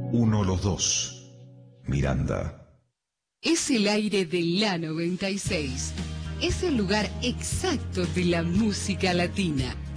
uno los dos. Miranda. Es el aire de la 96. Es el lugar exacto de la música latina.